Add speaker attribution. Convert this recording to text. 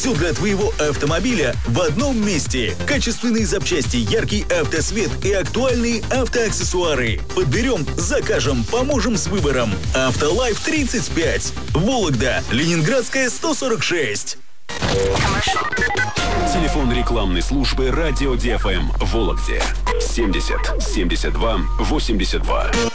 Speaker 1: Все для твоего автомобиля в одном месте. Качественные запчасти, яркий автосвет и актуальные автоаксессуары. Подберем, закажем, поможем с выбором. Автолайф 35. Вологда, Ленинградская, 146.
Speaker 2: Телефон рекламной службы «Радио ДФМ» в Вологде 70 72 82.